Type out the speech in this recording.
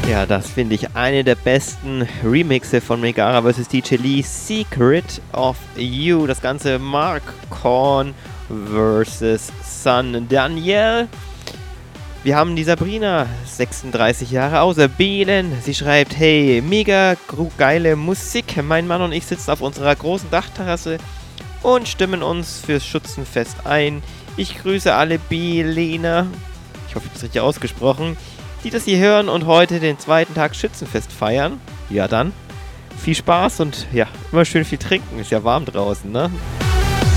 Ja, das finde ich eine der besten Remixe von Megara vs. DJ Lee. Secret of You. Das Ganze Mark Korn vs. Sun Daniel. Wir haben die Sabrina, 36 Jahre, aus Bielen. Sie schreibt, hey, mega geile Musik. Mein Mann und ich sitzen auf unserer großen Dachterrasse und stimmen uns fürs Schützenfest ein. Ich grüße alle Bieler. Ich hoffe, ich habe es richtig ausgesprochen. Die das hier hören und heute den zweiten Tag Schützenfest feiern. Ja dann, viel Spaß und ja, immer schön viel trinken. Ist ja warm draußen, ne?